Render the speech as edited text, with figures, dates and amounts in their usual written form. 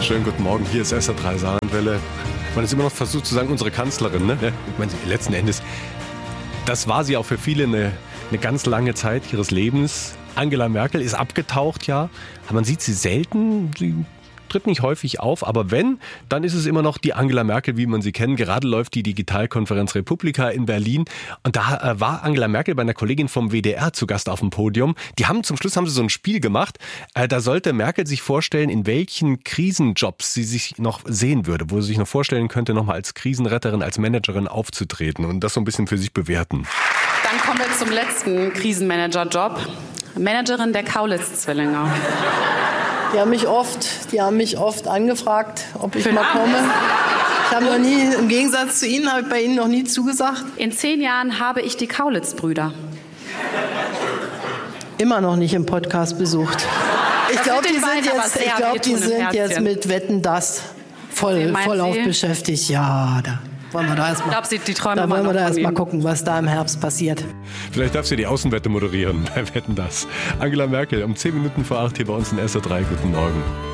Schönen guten Morgen, hier ist SR3 Saarlandwelle. Man ist immer noch versucht zu sagen, unsere Kanzlerin, ne? Ich meine, letzten Endes, das war sie auch für viele eine ganz lange Zeit ihres Lebens. Angela Merkel ist abgetaucht, ja. Man sieht sie selten, sie tritt nicht häufig auf, aber wenn, dann ist es immer noch die Angela Merkel, wie man sie kennt. Gerade läuft die Digitalkonferenz Republika in Berlin und da war Angela Merkel bei einer Kollegin vom WDR zu Gast auf dem Podium. Zum Schluss haben sie so ein Spiel gemacht. Da sollte Merkel sich vorstellen, in welchen Krisenjobs sie sich noch sehen würde, wo sie sich noch vorstellen könnte, nochmal als Krisenretterin, als Managerin aufzutreten und das so ein bisschen für sich bewerten. Dann kommen wir zum letzten Krisenmanager-Job. Managerin der Kaulitz-Zwillinge. Die haben mich oft angefragt, ob ich mal komme. Ich habe noch nie, im Gegensatz zu Ihnen, habe ich bei Ihnen noch nie zugesagt. In 10 Jahren habe ich die Kaulitz-Brüder. Immer noch nicht im Podcast besucht. Ich glaube, die sind jetzt mit Wetten, das voll auf beschäftigt. Ja, da wollen wir da erstmal gucken, was da im Herbst passiert. Vielleicht darf sie die Außenwette moderieren bei Wetten, das. Angela Merkel um 10 Minuten vor 8 hier bei uns in SR3. Guten Morgen.